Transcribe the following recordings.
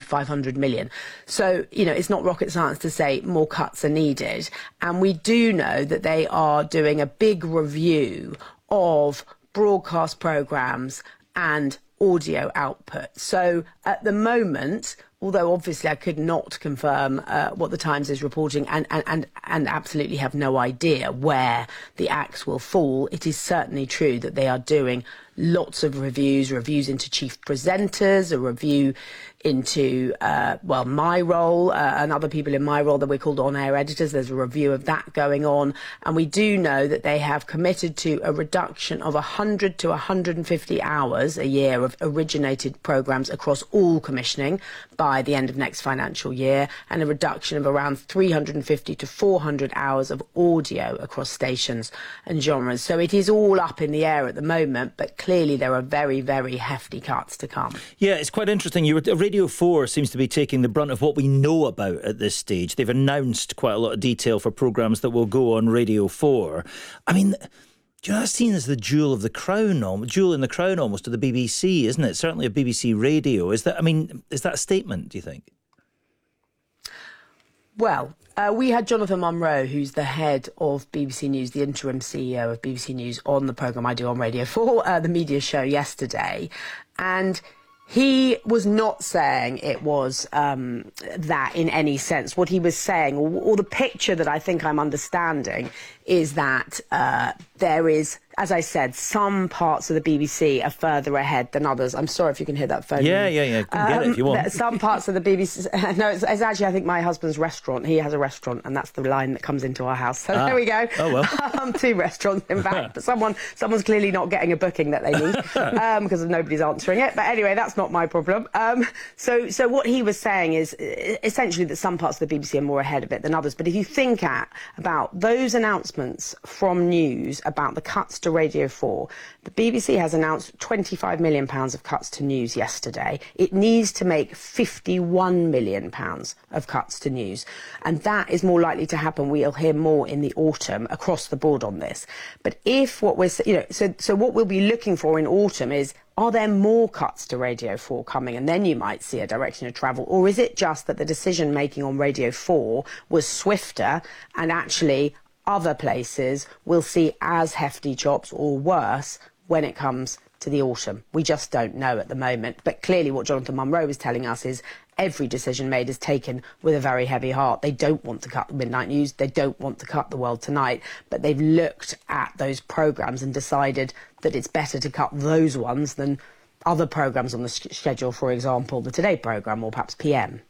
500 million. So, it's not rocket science to say more cuts are needed. And we do know that they are doing a big review of broadcast programmes and audio output. So at the moment, although obviously I could not confirm what the Times is reporting and absolutely have no idea where the axe will fall, it is certainly true that they are doing lots of reviews into chief presenters, a review into, my role and other people in my role that we're called on-air editors. There's a review of that going on. And we do know that they have committed to a reduction of 100 to 150 hours a year of originated programmes across all commissioning by the end of next financial year, and a reduction of around 350 to 400 hours of audio across stations and genres. So it is all up in the air at the moment, but clearly there are very, very hefty cuts to come. Yeah, it's quite interesting. Radio 4 seems to be taking the brunt of what we know about at this stage. They've announced quite a lot of detail for programmes that will go on Radio 4. I mean, do you know, that's seen as the jewel in the crown almost of the BBC, isn't it? Certainly of BBC Radio. Is that a statement, do you think? Well, we had Jonathan Munro, who's the head of BBC News, the interim CEO of BBC News, on the programme I do on Radio 4, the media show yesterday. And he was not saying it was that in any sense. What he was saying, or the picture that I think I'm understanding, is that there is, as I said, some parts of the BBC are further ahead than others. I'm sorry if you can hear that phone. Yeah. Get it if you want. Some parts of the BBC... No, it's actually, I think, my husband's restaurant. He has a restaurant, and that's the line that comes into our house. So there we go. Oh, well. 2 restaurants, in fact. But someone's clearly not getting a booking that they need because nobody's answering it. But anyway, that's not my problem. So what he was saying is essentially that some parts of the BBC are more ahead of it than others. But if you think about those announcements from News about the cuts to Radio 4, the BBC has announced £25 million of cuts to News yesterday. It needs to make £51 million of cuts to News. And that is more likely to happen. We'll hear more in the autumn across the board on this. But if what we're, so what we'll be looking for in autumn is, are there more cuts to Radio 4 coming? And then you might see a direction of travel. Or is it just that the decision making on Radio 4 was swifter, and actually other places will see as hefty chops or worse when it comes to the autumn? We just don't know at the moment. But clearly what Jonathan Munro was telling us is every decision made is taken with a very heavy heart. They don't want to cut the Midnight News. They don't want to cut The World Tonight. But they've looked at those programmes and decided that it's better to cut those ones than other programmes on the schedule, for example, the Today programme or perhaps PM.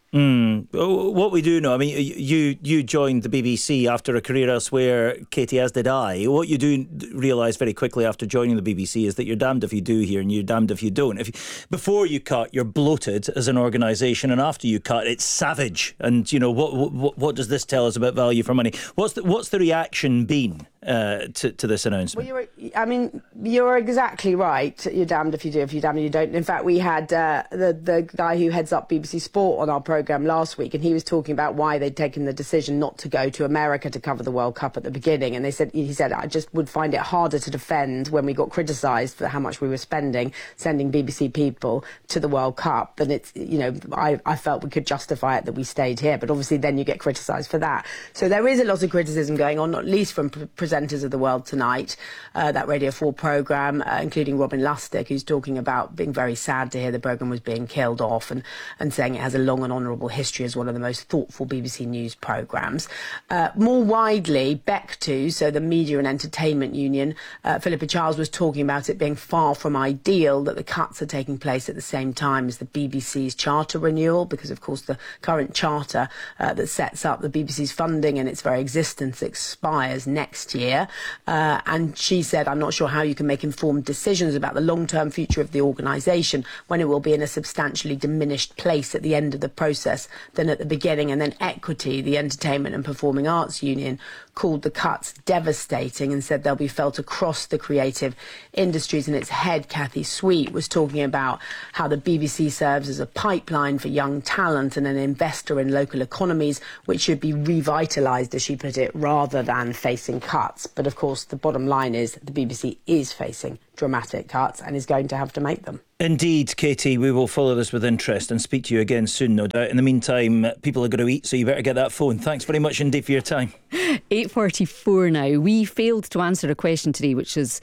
What we do know, I mean, you joined the BBC after a career elsewhere, Katie, as did I. What you do realise very quickly after joining the BBC is that you're damned if you do here and you're damned if you don't. Before you cut, you're bloated as an organisation, and after you cut, it's savage. And what does this tell us about value for money? What's the reaction been to this announcement? Well, you're exactly right. You're damned if you do, if you're damned if you don't. In fact, we had the guy who heads up BBC Sport on our programme last week, and he was talking about why they'd taken the decision not to go to America to cover the World Cup at the beginning. And he said, I just would find it harder to defend when we got criticised for how much we were spending sending BBC people to the World Cup. And it's, I felt we could justify it that we stayed here. But obviously then you get criticised for that. So there is a lot of criticism going on, not least from presenters of The World Tonight, that Radio 4 programme, including Robin Lustig, who's talking about being very sad to hear the programme was being killed off and saying it has a long and honourable history as one of the most thoughtful BBC News programmes. More widely, BEC2, so the Media and Entertainment Union, Philippa Charles was talking about it being far from ideal that the cuts are taking place at the same time as the BBC's charter renewal, because of course the current charter that sets up the BBC's funding and its very existence expires next year. And she said, I'm not sure how you can make informed decisions about the long-term future of the organisation when it will be in a substantially diminished place at the end of the process than at the beginning. And then Equity, the Entertainment and Performing Arts Union, called the cuts devastating and said they'll be felt across the creative industries. And its head, Kathy Sweet, was talking about how the BBC serves as a pipeline for young talent and an investor in local economies, which should be revitalised, as she put it, rather than facing cuts. But of course, the bottom line is the BBC is facing dramatic cuts and is going to have to make them. Indeed, Katie, we will follow this with interest and speak to you again soon, no doubt. In the meantime, people are going to eat, so you better get that phone. Thanks very much indeed for your time. 8:44 now. We failed to answer a question today, which is,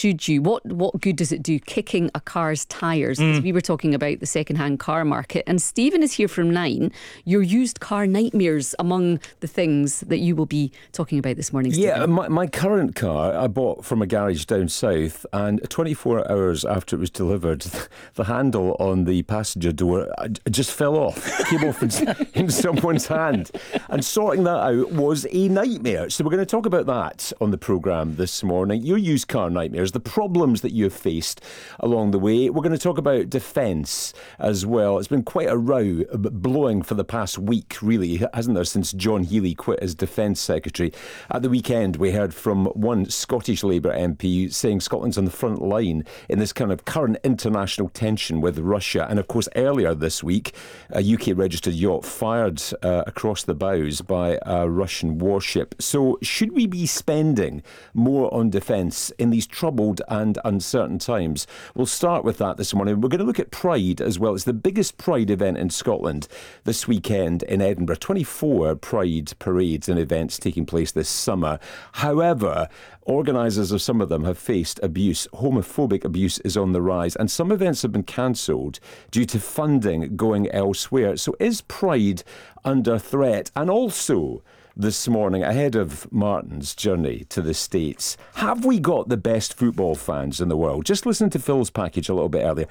what good does it do kicking a car's tyres? We were talking about the second-hand car market, and Stephen is here from 9. Your used car nightmares among the things that you will be talking about this morning, Stephen. Yeah, my current car I bought from a garage down south, and 24 hours after it was delivered, the handle on the passenger door just fell off, came off in someone's hand, and sorting that out was a nightmare. So we're going to talk about that on the programme this morning. Your used car nightmares, the problems that you've faced along the way. We're going to talk about defence as well. It's been quite a row blowing for the past week, really, hasn't there, since John Healey quit as Defence Secretary. At the weekend, we heard from one Scottish Labour MP saying Scotland's on the front line in this kind of current international tension with Russia. And of course, earlier this week, a UK registered yacht fired across the bows by a Russian warship. So should we be spending more on defence in these troubled and uncertain times? We'll start with that this morning. We're going to look at Pride as well. It's the biggest Pride event in Scotland this weekend in Edinburgh. 24 Pride parades and events taking place this summer. However, organisers of some of them have faced abuse. Homophobic abuse is on the rise, and some events have been cancelled due to funding going elsewhere. So is Pride under threat? And also, this morning, ahead of Martin's journey to the States, have we got the best football fans in the world? Just listen to Phil's package a little bit earlier.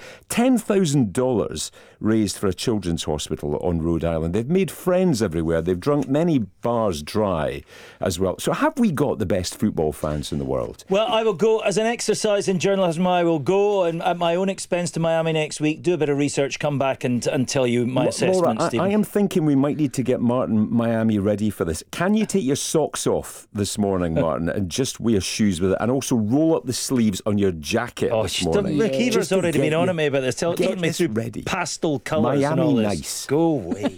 $10,000 raised for a children's hospital on Rhode Island. They've made friends everywhere. They've drunk many bars dry as well. So have we got the best football fans in the world? Well, I will go, as an exercise in journalism, I will go and at my own expense to Miami next week, do a bit of research, come back and tell you my assessment, Laura, Stephen. I am thinking we might need to get Martin Miami ready for this. Can you take your socks off this morning, Martin, and just wear shoes with it, and also roll up the sleeves on your jacket this morning? Look, Eva's already been on at me about this, telling me through ready. Pastel colours Miami and all this. nice. Go away.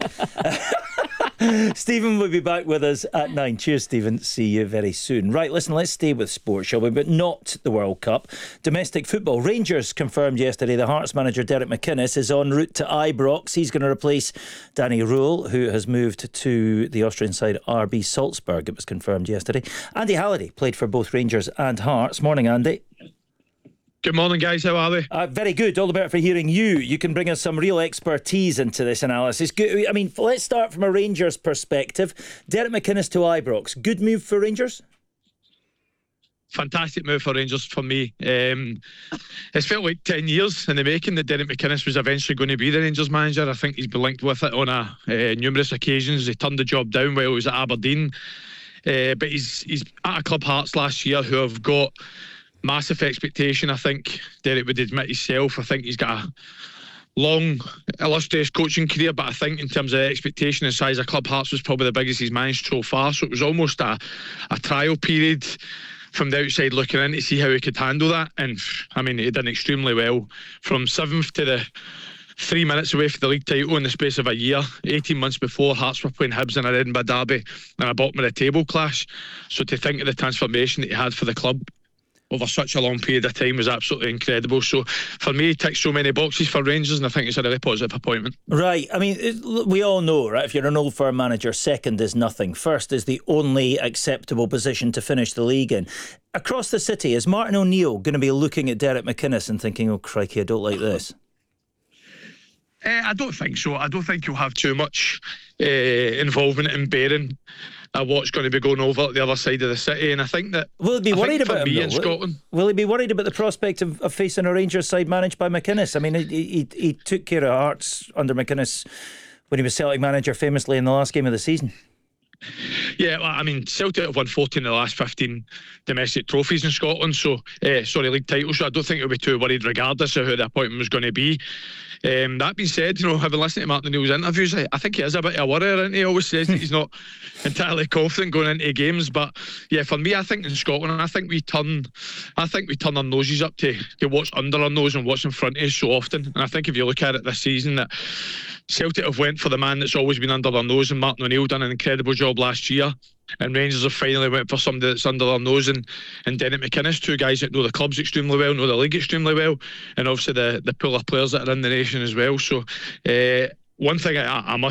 Stephen will be back with us at 9. Cheers, Stephen. See you very soon. Right, listen, let's stay with sport, shall we? But not the World Cup. Domestic football. Rangers confirmed yesterday the Hearts manager Derek McInnes is en route to Ibrox. He's going to replace Danny Röhl, who has moved to the Austrian side RB Salzburg. It was confirmed yesterday. Andy Halliday played for both Rangers and Hearts. Morning, Andy. Good morning, guys. How are we? Very good. All the better for hearing you. You can bring us some real expertise into this analysis. Good. I mean, let's start from a Rangers perspective. Derek McInnes to Ibrox. Good move for Rangers? Fantastic move for Rangers for me. It's felt like 10 years in the making that Derek McInnes was eventually going to be the Rangers manager. I think he's been linked with it on numerous occasions. He turned the job down while he was at Aberdeen. But he's at a club, Hearts, last year, who have got massive expectation. I think Derek would admit himself. I think he's got a long, illustrious coaching career, but I think in terms of expectation and size of club, Hearts was probably the biggest he's managed so far. So it was almost a trial period from the outside looking in to see how he could handle that. And I mean, he done extremely well from 7th to the 3 minutes away for the league title in the space of a year. 18 months before, Hearts were playing Hibs in an Edinburgh derby and a bottom of the table clash. So to think of the transformation that he had for the club over such a long period of time was absolutely incredible. So for me, he ticks so many boxes for Rangers, and I think it's a really positive appointment. Right. I mean, we all know, right, if you're an Old Firm manager, second is nothing. First is the only acceptable position to finish the league in. Across the city, is Martin O'Neill going to be looking at Derek McInnes and thinking, oh, crikey, I don't like this? I don't think so. I don't think you'll have too much involvement in bearing what's going to be going over at the other side of the city. And I think that... Will he be worried about him, in Scotland? Will he be worried about the prospect of facing a Rangers side managed by McInnes? I mean, he took care of Hearts under McInnes when he was Celtic manager famously in the last game of the season. Yeah, well, I mean, Celtic have won 14 of the last 15 domestic trophies in Scotland, league titles, so I don't think he'll be too worried regardless of who the appointment was going to be. That being said, having listened to Martin O'Neill's interviews, I think he is a bit of a worrier, isn't he? He always says that he's not entirely confident going into games, but yeah, for me, I think in Scotland, I think we turn our noses up to what's under our nose and what's in front of us so often. And I think if you look at it this season, that Celtic have went for the man that's always been under their nose, and Martin O'Neill done an incredible job last year. year. And Rangers have finally went for somebody that's under their nose, and Derek McInnes, two guys that know the clubs extremely well, know the league extremely well, and obviously the pool of players that are in the nation as well. So one thing I must